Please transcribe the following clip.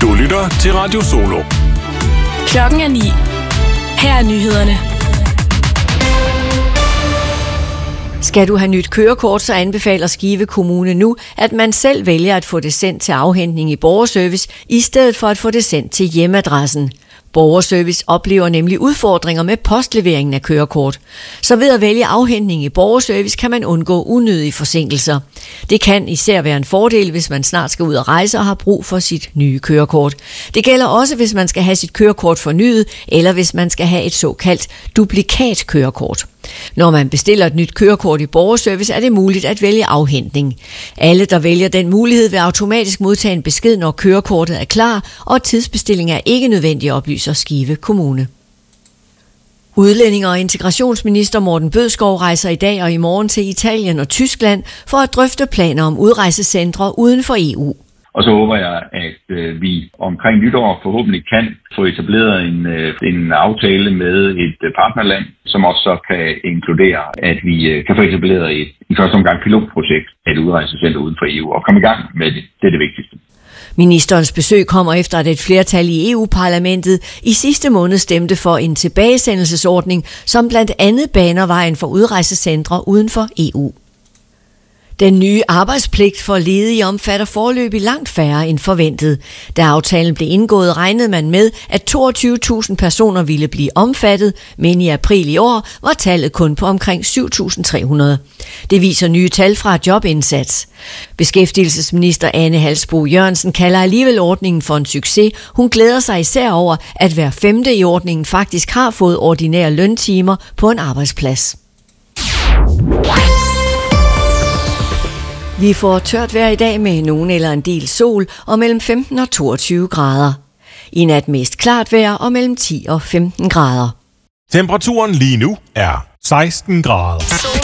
Du lytter til Radio Solo. Klokken er 9. Her er nyhederne. Skal du have nyt kørekort, så anbefaler Skive Kommune nu, at man selv vælger at få det sendt til afhentning i borgerservice, i stedet for at få det sendt til hjemmeadressen. Borgerservice oplever nemlig udfordringer med postleveringen af kørekort. Så ved at vælge afhentning i borgerservice kan man undgå unødige forsinkelser. Det kan især være en fordel, hvis man snart skal ud at rejse og har brug for sit nye kørekort. Det gælder også, hvis man skal have sit kørekort fornyet, eller hvis man skal have et såkaldt duplikatkørekort. Når man bestiller et nyt kørekort i borgerservice, er det muligt at vælge afhentning. Alle, der vælger den mulighed, vil automatisk modtage en besked, når kørekortet er klar, og tidsbestilling er ikke nødvendig, oplyser Skive Kommune. Udlændinge- og integrationsminister Morten Bødskov rejser i dag og i morgen til Italien og Tyskland for at drøfte planer om udrejsecentre uden for EU. Og så håber jeg, at vi omkring nytår forhåbentlig kan få etableret en aftale med et partnerland, som også så kan inkludere, at vi kan få etableret i første omgang pilotprojekt af et udrejsecenter uden for EU og komme i gang med det. Det er det vigtigste. Ministerens besøg kommer efter, at et flertal i EU-parlamentet i sidste måned stemte for en tilbagesendelsesordning, som blandt andet baner vejen for udrejsecentre uden for EU. Den nye arbejdspligt for ledige omfatter foreløbig langt færre end forventet. Da aftalen blev indgået, regnede man med, at 22.000 personer ville blive omfattet, men i april i år var tallet kun på omkring 7.300. Det viser nye tal fra Jobindsats. Beskæftigelsesminister Ane Halsboe Jørgensen kalder alligevel ordningen for en succes. Hun glæder sig især over, at hver femte i ordningen faktisk har fået ordinære løntimer på en arbejdsplads. Vi får tørt vejr i dag med nogen eller en del sol og mellem 15 og 22 grader. I nat mest klart vejr og mellem 10 og 15 grader. Temperaturen lige nu er 16 grader.